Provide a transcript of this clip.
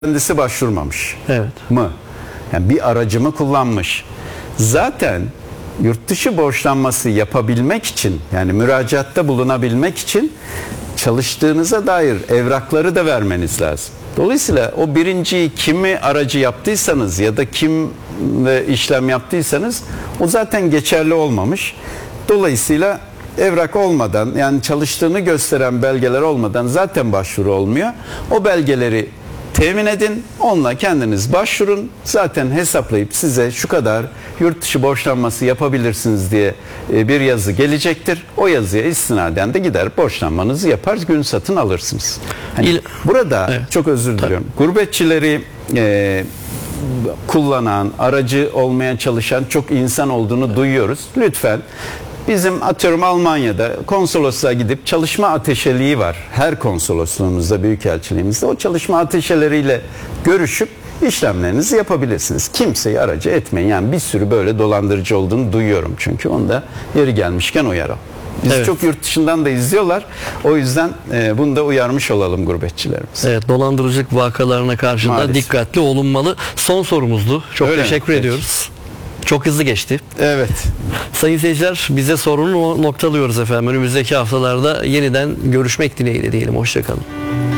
kendisi başvurmamış Evet. mı? Yani bir aracımı kullanmış. Zaten yurt dışı borçlanması yapabilmek için, yani müracaatta bulunabilmek için çalıştığınıza dair evrakları da vermeniz lazım. Dolayısıyla o birinciyi kimi aracı yaptıysanız ya da kimle işlem yaptıysanız o zaten geçerli olmamış. Dolayısıyla evrak olmadan, yani çalıştığını gösteren belgeler olmadan zaten başvuru olmuyor. O belgeleri temin edin, onunla kendiniz başvurun. Zaten hesaplayıp size şu kadar yurt dışı borçlanması yapabilirsiniz diye bir yazı gelecektir. O yazıya istinaden de gider borçlanmanızı yapar, gün satın alırsınız. Hani burada evet, çok özür diliyorum. Gurbetçileri kullanan, aracı olmaya çalışan çok insan olduğunu duyuyoruz. Lütfen bizim atıyorum Almanya'da konsolosluğa gidip çalışma ateşeliği var. Her konsolosluğumuzda, büyükelçiliğimizde o çalışma ateşeleriyle görüşüp işlemlerinizi yapabilirsiniz. Kimseyi aracı etmeyin. Yani bir sürü böyle dolandırıcı olduğunu duyuyorum çünkü onu da yeri gelmişken uyaralım. Bizi Evet. çok yurt dışından da izliyorlar. O yüzden bunu da uyarmış olalım gurbetçilerimiz. Evet, dolandırıcılık vakalarına karşı da Maalesef dikkatli olunmalı. Son sorumuzdu. Çok Öyle mi? teşekkür Peki. ediyoruz. Çok hızlı geçti. Evet. Sayın seyirciler, bize sorunu noktalıyoruz efendim. Önümüzdeki haftalarda yeniden görüşmek dileğiyle diyelim. Hoşçakalın.